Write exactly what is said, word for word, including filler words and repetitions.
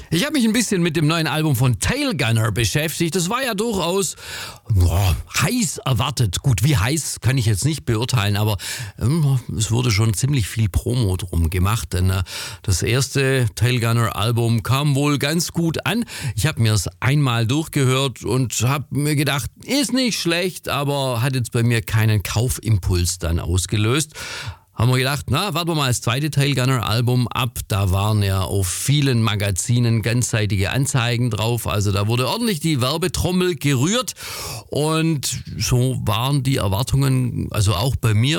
Ich habe mich ein bisschen mit dem neuen Album von Tail Gunner beschäftigt. Das war ja durchaus boah, heiß erwartet. Gut, wie heiß kann ich jetzt nicht beurteilen, aber ähm, es wurde schon ziemlich viel Promo drum gemacht. Denn äh, das erste Tail Gunner Album kam wohl ganz gut an. Ich habe mir es einmal durchgehört und habe mir gedacht, ist nicht schlecht, aber hat jetzt bei mir keinen Kaufimpuls dann ausgelöst. Haben wir gedacht, na, warten wir mal das zweite Tail Gunner Album ab. Da waren ja auf vielen Magazinen ganzseitige Anzeigen drauf. Also da wurde ordentlich die Werbetrommel gerührt. Und so waren die Erwartungen, also auch bei mir,